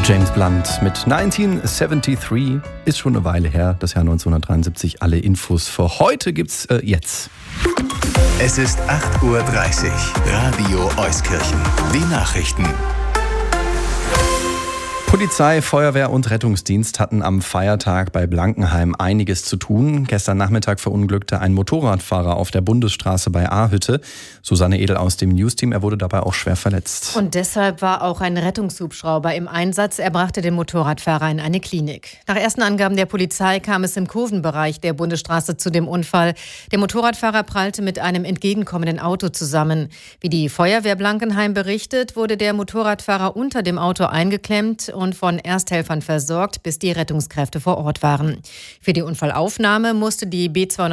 James Blunt mit 1973 ist schon eine Weile her, das Jahr 1973. Alle Infos für heute gibt's jetzt. Es ist 8:30 Uhr. Radio Euskirchen. Die Nachrichten. Polizei, Feuerwehr und Rettungsdienst hatten am Feiertag bei Blankenheim einiges zu tun. Gestern Nachmittag verunglückte ein Motorradfahrer auf der Bundesstraße bei Ahütte. Susanne Edel aus dem Newsteam, er wurde dabei auch schwer verletzt. Und deshalb war auch ein Rettungshubschrauber im Einsatz. Er brachte den Motorradfahrer in eine Klinik. Nach ersten Angaben der Polizei kam es im Kurvenbereich der Bundesstraße zu dem Unfall. Der Motorradfahrer prallte mit einem entgegenkommenden Auto zusammen. Wie die Feuerwehr Blankenheim berichtet, wurde der Motorradfahrer unter dem Auto eingeklemmt und von Ersthelfern versorgt, bis die Rettungskräfte vor Ort waren. Für die Unfallaufnahme musste die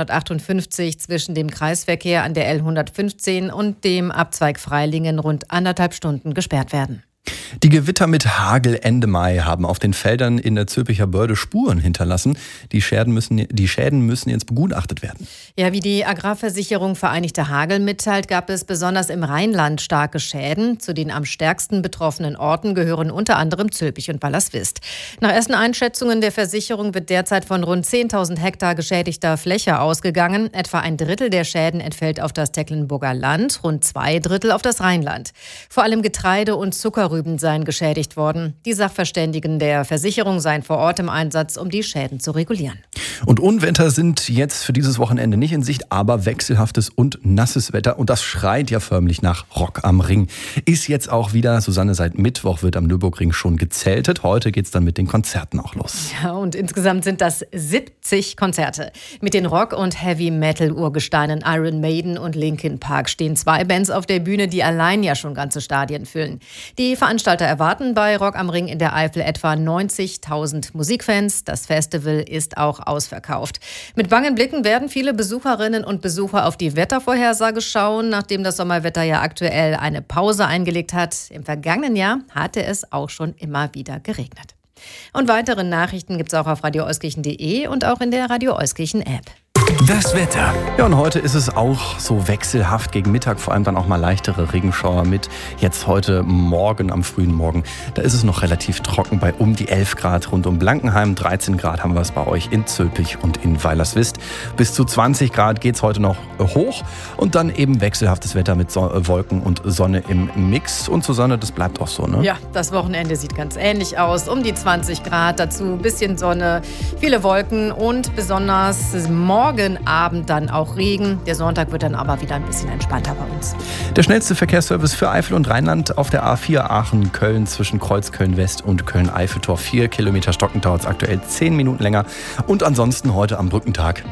B258 zwischen dem Kreisverkehr an der L115 und dem Abzweig Freilingen rund 1,5 Stunden gesperrt werden. Die Gewitter mit Hagel Ende Mai haben auf den Feldern in der Zülpicher Börde Spuren hinterlassen. Die Schäden müssen jetzt begutachtet werden. Ja, wie die Agrarversicherung Vereinigter Hagel mitteilt, gab es besonders im Rheinland starke Schäden. Zu den am stärksten betroffenen Orten gehören unter anderem Zülpich und Ballerswist. Nach ersten Einschätzungen der Versicherung wird derzeit von rund 10.000 Hektar geschädigter Fläche ausgegangen. Etwa ein Drittel der Schäden entfällt auf das Tecklenburger Land, rund 2 Drittel auf das Rheinland. Vor allem Getreide und Zuckerrüben seien geschädigt worden. Die Sachverständigen der Versicherung seien vor Ort im Einsatz, um die Schäden zu regulieren. Und Unwetter sind jetzt für dieses Wochenende nicht in Sicht, aber wechselhaftes und nasses Wetter. Und das schreit ja förmlich nach Rock am Ring. Ist jetzt auch wieder, Susanne, seit Mittwoch wird am Nürburgring schon gezeltet. Heute geht's dann mit den Konzerten auch los. Ja, und insgesamt sind das 70 Konzerte. Mit den Rock- und Heavy-Metal-Urgesteinen Iron Maiden und Linkin Park stehen 2 Bands auf der Bühne, die allein ja schon ganze Stadien füllen. Die Veranstalter erwarten bei Rock am Ring in der Eifel etwa 90.000 Musikfans. Das Festival ist auch ausverkauft. Mit bangen Blicken werden viele Besucherinnen und Besucher auf die Wettervorhersage schauen, nachdem das Sommerwetter ja aktuell eine Pause eingelegt hat. Im vergangenen Jahr hatte es auch schon immer wieder geregnet. Und weitere Nachrichten gibt es auch auf radioeuskirchen.de und auch in der Radio Euskirchen App. Das Wetter. Ja, und heute ist es auch so wechselhaft gegen Mittag, vor allem dann auch mal leichtere Regenschauer mit. Jetzt heute Morgen, am frühen Morgen, da ist es noch relativ trocken bei um die 11 Grad rund um Blankenheim. 13 Grad haben wir es bei euch in Zülpich und in Weilerswist. Bis zu 20 Grad geht es heute noch hoch und dann eben wechselhaftes Wetter mit Wolken und Sonne im Mix. Und Susanne, das bleibt auch so, ne? Ja, das Wochenende sieht ganz ähnlich aus. Um die 20 Grad, dazu ein bisschen Sonne, viele Wolken und besonders morgen Abend dann auch Regen. Der Sonntag wird dann aber wieder ein bisschen entspannter bei uns. Der schnellste Verkehrsservice für Eifel und Rheinland auf der A4 Aachen-Köln zwischen Kreuzköln-West und Köln-Eiffeltor. 4 Kilometer Stocken dauert es aktuell 10 Minuten länger. Und ansonsten heute am Brückentag,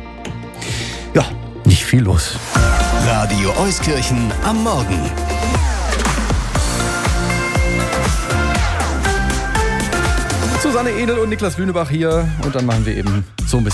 ja, nicht viel los. Radio Euskirchen am Morgen. Susanne Edel und Niklas Lünebach hier. Und dann machen wir eben so ein bisschen